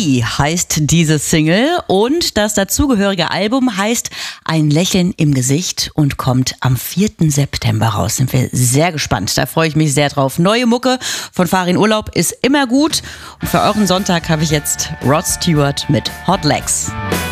Me heißt diese Single und das dazugehörige Album heißt Ein Lächeln im Gesicht und kommt am 4. September raus. Sind wir sehr gespannt. Da freue ich mich sehr drauf. Neue Mucke von Farin Urlaub ist immer gut. Und für euren Sonntag habe ich jetzt Rod Stewart mit Hot Legs.